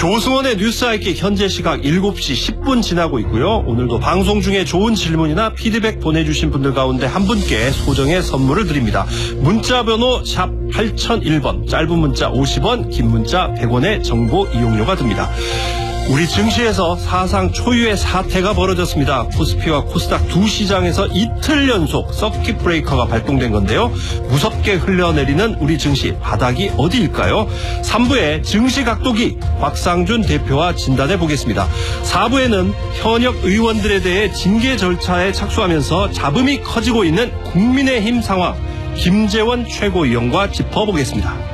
조승원의 뉴스 아이키 현재 시각 7시 10분 지나고 있고요. 오늘도 방송 중에 좋은 질문이나 피드백 보내주신 분들 가운데 한 분께 소정의 선물을 드립니다. 문자번호 샵 8001번, 짧은 문자 50원, 긴 문자 100원의 정보 이용료가 듭니다. 우리 증시에서 사상 초유의 사태가 벌어졌습니다. 코스피와 코스닥 두 시장에서 이틀 연속 서킷 브레이커가 발동된 건데요. 무섭게 흘러내리는 우리 증시, 바닥이 어디일까요? 3부에 증시 각도기 곽상준 대표와 진단해 보겠습니다. 4부에는 현역 의원들에 대해 징계 절차에 착수하면서 잡음이 커지고 있는 국민의힘 상황, 김재원 최고위원과 짚어보겠습니다.